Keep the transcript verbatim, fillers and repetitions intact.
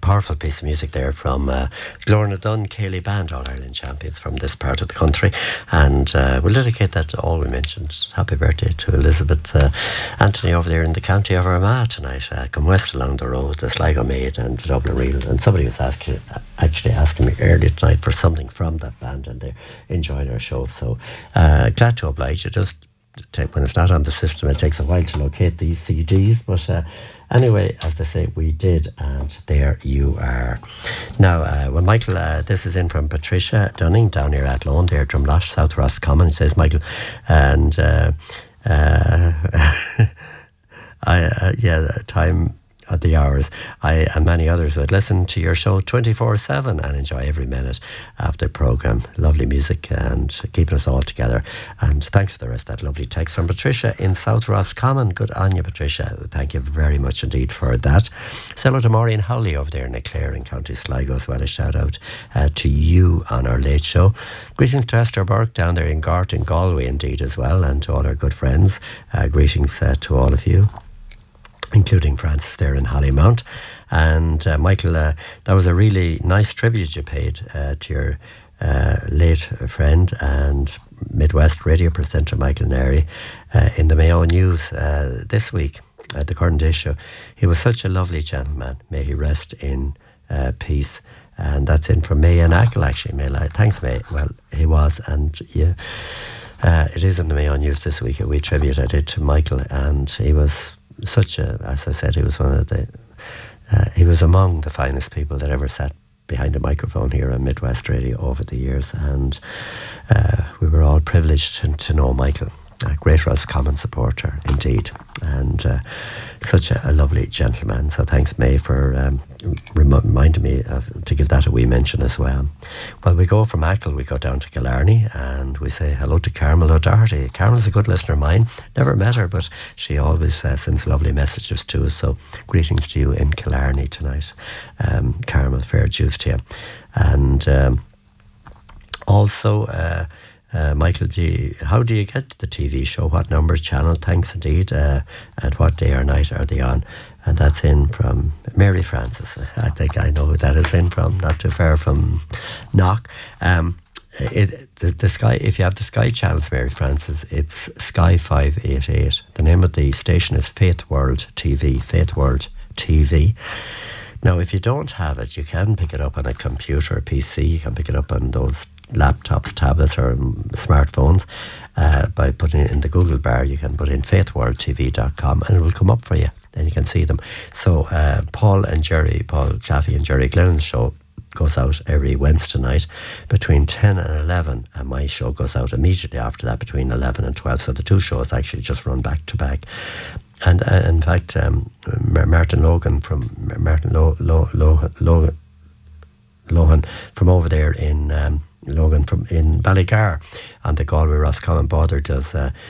powerful piece of music there from uh, Lorna Dunn, Cayley Band, All Ireland champions from this part of the country. And uh, we'll dedicate that to all we mentioned. Happy birthday to Elizabeth uh, Anthony over there in the county of Armagh tonight. Uh, come west along the road, the Sligo Maid and the Dublin Reel. And somebody was asking, actually asking me earlier tonight for something from that band, and they're enjoying our show. So uh, glad to oblige you. Just take, when it's not on the system, it takes a while to locate these C Ds. But uh, anyway, as they say, we did, and there you are. Now, uh, well, Michael, uh, this is in from Patricia Dunning down here at Lone, there, Drumlash, South Roscommon, says Michael, and uh, uh, I, uh, yeah, time at the hours. I and many others would listen to your show twenty-four seven and enjoy every minute of the programme. Lovely music and keeping us all together. And thanks for the rest of that lovely text from Patricia in South Roscommon. Good on you, Patricia. Thank you very much indeed for that. Say hello to Maureen Howley over there in Clare in County Sligo as well. A shout out uh, to you on our late show. Greetings to Esther Burke down there in Gart in Galway indeed as well, and to all our good friends. Uh, greetings uh, to all of you, including Francis there in Hollymount. And uh, Michael, uh, that was a really nice tribute you paid uh, to your uh, late friend and Midwest radio presenter Michael Neri uh, in the Mayo News uh, this week at the current issue. He was such a lovely gentleman. May he rest in uh, peace. And that's in from May and Ackle, actually. May, thanks, May. Well, he was, and yeah, uh, it is in the Mayo News this week. We tribute I did to Michael, and he was such a, as I said, he was one of the, uh, he was among the finest people that ever sat behind a microphone here on Midwest Radio over the years, and uh, we were all privileged to, to know Michael, a great Roscommon supporter indeed, and uh, such a, a lovely gentleman. So thanks, May, for um, reminding me of, to give that a wee mention as well. Well, we go from Ackle, we go down to Killarney, and we say hello to Carmel O'Doherty. Carmel's a good listener of mine. Never met her, but she always uh, sends lovely messages to us. So greetings to you in Killarney tonight, um, Carmel. Fair dues to you. And um, also, uh, Uh, Michael, do you, how do you get the T V show? What numbers, channel? Thanks indeed. Uh, and what day or night are they on? And that's in from Mary Francis. I think I know who that is in from, not too far from Knock. Um, it, the, the Sky, if you have the Sky channels, Mary Francis, it's Sky five eighty-eight. The name of the station is Faith World T V, Faith World T V. Now, if you don't have it, you can pick it up on a computer, a P C. You can pick it up on those laptops, tablets or smartphones uh, by putting it in the Google bar. You can put in faith world t v dot com and it will come up for you. Then you can see them. So uh, Paul and Jerry, Paul Claffey and Jerry Glennon's show goes out every Wednesday night between ten and eleven, and my show goes out immediately after that between eleven and twelve. So the two shows actually just run back to back. And uh, in fact, um, Martin Logan from Martin Lo, Lo, Lo, Lo, Lohan from over there in um, Logan from in Ballygar on the Galway Roscommon border does uh,